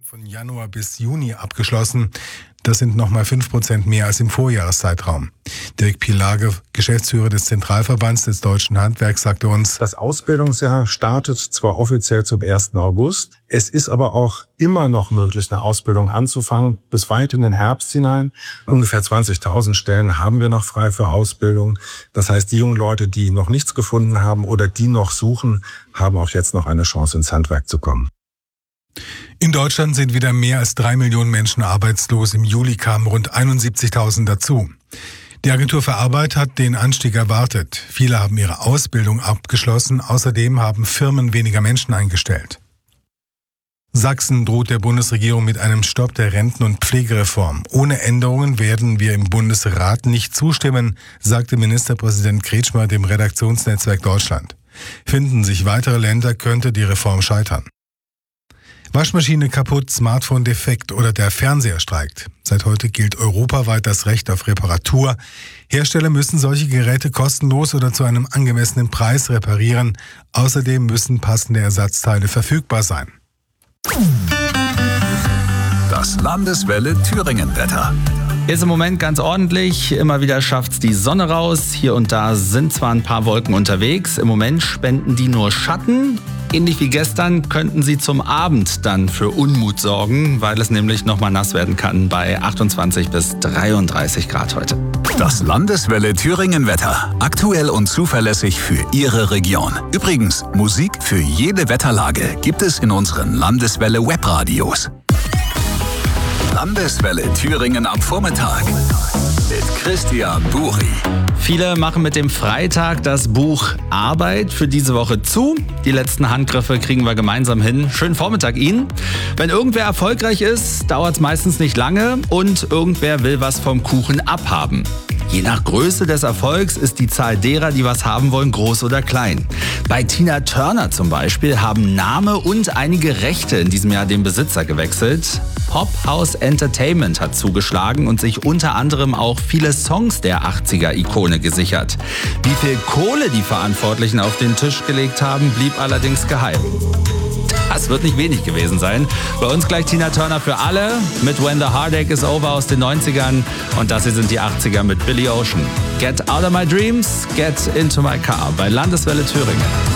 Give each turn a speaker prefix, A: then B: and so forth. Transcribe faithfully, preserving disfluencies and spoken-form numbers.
A: von Januar bis Juni abgeschlossen. Das sind nochmal fünf Prozent mehr als im Vorjahreszeitraum. Dirk Pielage, Geschäftsführer des Zentralverbands des Deutschen Handwerks, sagte uns:
B: Das Ausbildungsjahr startet zwar offiziell zum ersten August, es ist aber auch immer noch möglich, eine Ausbildung anzufangen, bis weit in den Herbst hinein. Ungefähr zwanzigtausend Stellen haben wir noch frei für Ausbildung. Das heißt, die jungen Leute, die noch nichts gefunden haben oder die noch suchen, haben auch jetzt noch eine Chance, ins Handwerk zu kommen.
A: In Deutschland sind wieder mehr als drei Millionen Menschen arbeitslos. Im Juli kamen rund einundsiebzigtausend dazu. Die Agentur für Arbeit hat den Anstieg erwartet. Viele haben ihre Ausbildung abgeschlossen. Außerdem haben Firmen weniger Menschen eingestellt. Sachsen droht der Bundesregierung mit einem Stopp der Renten- und Pflegereform. Ohne Änderungen werden wir im Bundesrat nicht zustimmen, sagte Ministerpräsident Kretschmer dem Redaktionsnetzwerk Deutschland. Finden sich weitere Länder, könnte die Reform scheitern. Waschmaschine kaputt, Smartphone defekt oder der Fernseher streikt. Seit heute gilt europaweit das Recht auf Reparatur. Hersteller müssen solche Geräte kostenlos oder zu einem angemessenen Preis reparieren. Außerdem müssen passende Ersatzteile verfügbar sein.
C: Das Landeswelle Thüringen-Wetter.
D: Ist im Moment ganz ordentlich, immer wieder schafft's die Sonne raus. Hier und da sind zwar ein paar Wolken unterwegs, im Moment spenden die nur Schatten. Ähnlich wie gestern könnten sie zum Abend dann für Unmut sorgen, weil es nämlich nochmal nass werden kann bei achtundzwanzig bis dreiunddreißig Grad heute.
C: Das Landeswelle Thüringen-Wetter. Aktuell und zuverlässig für Ihre Region. Übrigens, Musik für jede Wetterlage gibt es in unseren Landeswelle Webradios. Landeswelle Thüringen am Vormittag mit Christian Buri.
D: Viele machen mit dem Freitag das Buch Arbeit für diese Woche zu. Die letzten Handgriffe kriegen wir gemeinsam hin. Schönen Vormittag Ihnen. Wenn irgendwer erfolgreich ist, dauert es meistens nicht lange und irgendwer will was vom Kuchen abhaben. Je nach Größe des Erfolgs ist die Zahl derer, die was haben wollen, groß oder klein. Bei Tina Turner zum Beispiel haben Name und einige Rechte in diesem Jahr den Besitzer gewechselt. Pop House Entertainment hat zugeschlagen und sich unter anderem auch viele Songs der achtziger-Ikone gesichert. Wie viel Kohle die Verantwortlichen auf den Tisch gelegt haben, blieb allerdings geheim. Das wird nicht wenig gewesen sein. Bei uns gleich Tina Turner für alle mit When the Heartache is Over aus den neunzigern. Und das hier sind die achtziger mit Billy Ocean. Get out of my dreams, get into my car bei Landeswelle Thüringen.